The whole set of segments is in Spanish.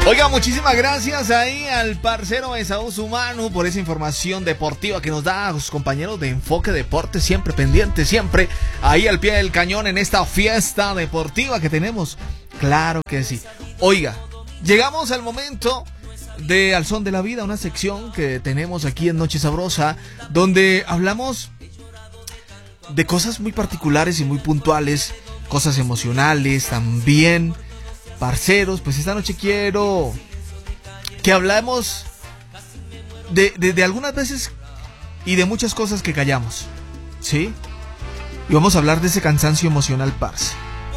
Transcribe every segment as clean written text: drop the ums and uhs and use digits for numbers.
Oiga, muchísimas gracias ahí al parcero Esaú Sumano por esa información deportiva que nos da a sus compañeros de Enfoque Deportes, siempre pendientes, siempre ahí al pie del cañón en esta fiesta deportiva que tenemos. Claro que sí. Oiga, llegamos al momento de Al Son de la Vida, una sección que tenemos aquí en Noche Sabrosa, donde hablamos de cosas muy particulares y muy puntuales, cosas emocionales también. Parceros, pues esta noche quiero que hablemos de algunas veces y de muchas cosas que callamos, ¿sí? Y vamos a hablar de ese cansancio emocional, parce.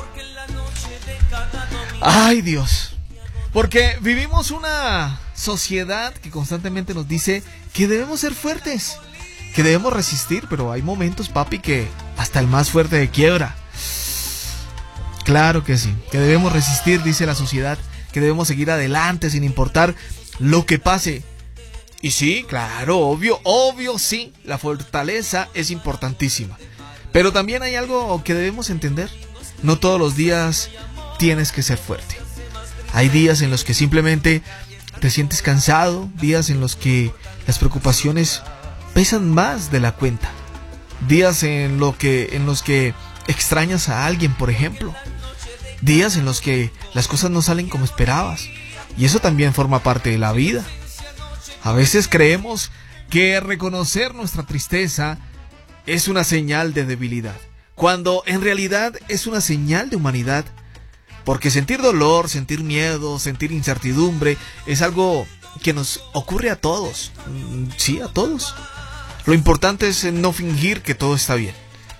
Ay, Dios. Porque vivimos una sociedad que constantemente nos dice que debemos ser fuertes, que debemos resistir, pero hay momentos, papi, que hasta el más fuerte de quiebra. Claro que sí, que debemos resistir, dice la sociedad, que debemos seguir adelante sin importar lo que pase. Y sí, claro, obvio sí, la fortaleza es importantísima. Pero también hay algo que debemos entender. No todos los días tienes que ser fuerte. Hay días en los que simplemente te sientes cansado, días en los que las preocupaciones pesan más de la cuenta. Días en los que extrañas a alguien, por ejemplo. Días en los que las cosas no salen como esperabas. Y eso también forma parte de la vida. A veces creemos que reconocer nuestra tristeza es una señal de debilidad, cuando en realidad es una señal de humanidad. Porque sentir dolor, sentir miedo, sentir incertidumbre es algo que nos ocurre a todos. Sí, a todos. Lo importante es no fingir que todo está bien.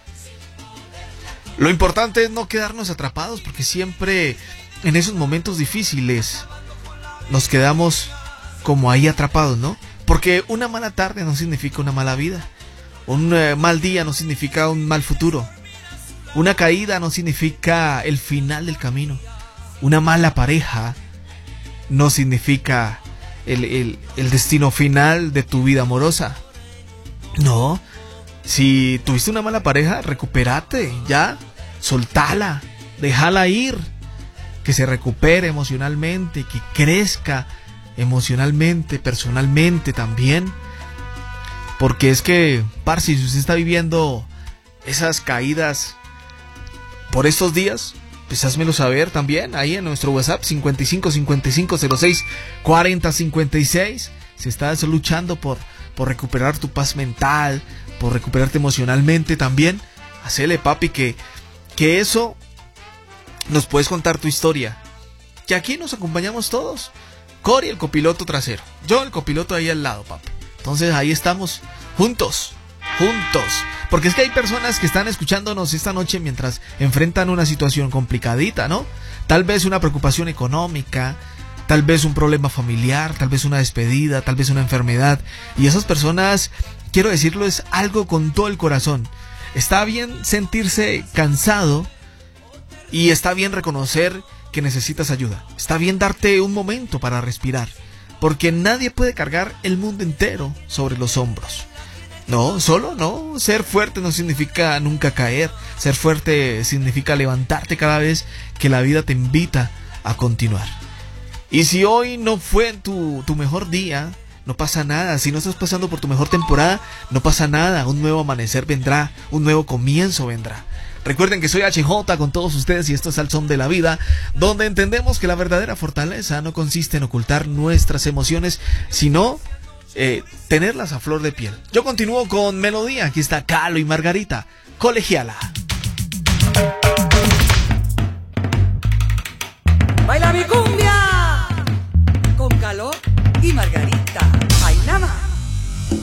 Lo importante es no quedarnos atrapados, porque siempre en esos momentos difíciles nos quedamos como ahí atrapados, ¿no? Porque una mala tarde no significa una mala vida. Un mal día no significa un mal futuro. Una caída no significa el final del camino. Una mala pareja no significa el destino final de tu vida amorosa. No. Si tuviste una mala pareja, recupérate, ya, soltala, déjala ir, que se recupere emocionalmente, que crezca emocionalmente, personalmente también. Porque es que, parce, si usted está viviendo esas caídas por estos días, pues házmelo saber también, ahí en nuestro WhatsApp, 55 55 06 40 56. Si estás luchando por recuperar tu paz mental, por recuperarte emocionalmente también, hacele, papi, que eso nos puedes contar tu historia, que aquí nos acompañamos todos. Cory, el copiloto trasero, yo el copiloto ahí al lado, papi. Entonces ahí estamos, juntos, porque es que hay personas que están escuchándonos esta noche mientras enfrentan una situación complicadita, ¿no? Tal vez una preocupación económica, tal vez un problema familiar, tal vez una despedida, tal vez una enfermedad. Y esas personas, quiero decirlo, es algo con todo el corazón. Está bien sentirse cansado y está bien reconocer que necesitas ayuda. Está bien darte un momento para respirar, porque nadie puede cargar el mundo entero sobre los hombros. No, solo no. Ser fuerte no significa nunca caer. Ser fuerte significa levantarte cada vez que la vida te invita a continuar. Y si hoy no fue tu mejor día, no pasa nada. Si no estás pasando por tu mejor temporada, no pasa nada. Un nuevo amanecer vendrá, un nuevo comienzo vendrá. Recuerden que soy HJ con todos ustedes y esto es Al Son de la Vida, donde entendemos que la verdadera fortaleza no consiste en ocultar nuestras emociones, sino tenerlas a flor de piel. Yo continúo con melodía. Aquí está Calo y Margarita, Colegiala. Baila mi cumbia.